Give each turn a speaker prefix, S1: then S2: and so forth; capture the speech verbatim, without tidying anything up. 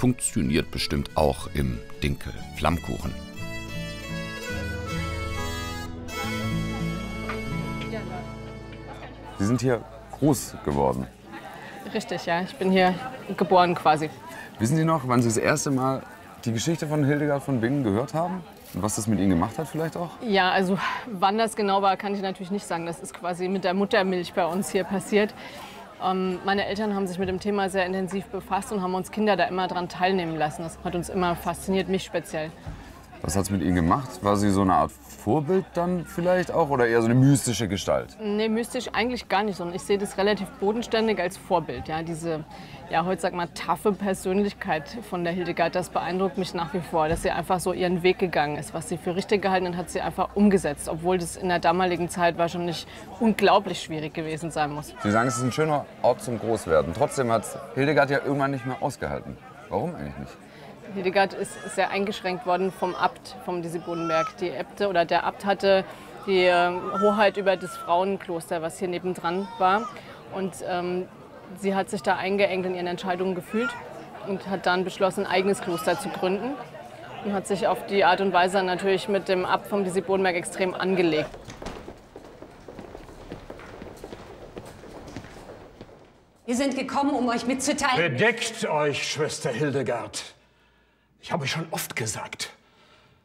S1: funktioniert bestimmt auch im Dinkel-Flammkuchen.
S2: Sie sind hier groß geworden.
S3: Richtig, ja. Ich bin hier geboren quasi.
S2: Wissen Sie noch, wann Sie das erste Mal die Geschichte von Hildegard von Bingen gehört haben? Und was das mit Ihnen gemacht hat vielleicht auch?
S3: Ja, also wann das genau war, kann ich natürlich nicht sagen. Das ist quasi mit der Muttermilch bei uns hier passiert. Ähm, meine Eltern haben sich mit dem Thema sehr intensiv befasst und haben uns Kinder da immer dran teilnehmen lassen. Das hat uns immer fasziniert, mich speziell.
S2: Was hat es mit Ihnen gemacht? War sie so eine Art Vorbild dann vielleicht auch oder eher so eine mystische Gestalt?
S3: Nee, mystisch eigentlich gar nicht, sondern ich sehe das relativ bodenständig als Vorbild. Ja, diese, ja, heute sag mal, taffe Persönlichkeit von der Hildegard, das beeindruckt mich nach wie vor, dass sie einfach so ihren Weg gegangen ist. Was sie für richtig gehalten hat, hat sie einfach umgesetzt, obwohl das in der damaligen Zeit wahrscheinlich unglaublich schwierig gewesen sein muss.
S2: Sie sagen, es ist ein schöner Ort zum Großwerden. Trotzdem hat Hildegard ja irgendwann nicht mehr ausgehalten. Warum eigentlich nicht?
S3: Hildegard ist sehr eingeschränkt worden vom Abt, vom Disibodenberg. Die Äbte oder der Abt hatte die äh, Hoheit über das Frauenkloster, was hier nebendran war. Und ähm, sie hat sich da eingeengt in ihren Entscheidungen gefühlt und hat dann beschlossen, ein eigenes Kloster zu gründen. Und hat sich auf die Art und Weise natürlich mit dem Abt vom Disibodenberg extrem angelegt.
S4: Wir sind gekommen, um euch mitzuteilen.
S5: Bedeckt euch, Schwester Hildegard. Ich habe schon oft gesagt,